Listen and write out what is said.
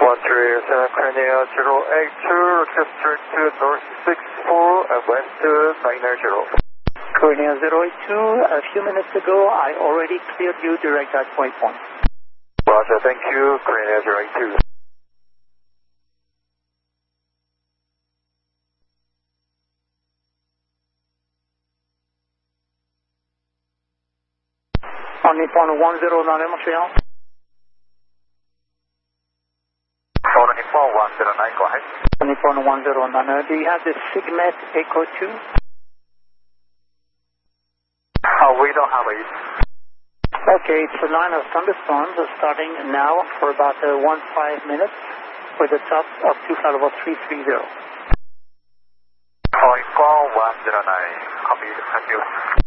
137 Korea 082, request turn to north 64 and west 990. Korea 082, a few minutes ago I already cleared you direct at waypoint. Roger, thank you, Korea 082. On Nippon 109, Montreal. On Nippon 109, go ahead. On Nippon 109, do you have the Sigmet Echo 2? We don't have it. Okay, it's a line of thunderstorms starting now for about 15 minutes with a top of 2 flight level 330. Nippon 109, copy, thank you.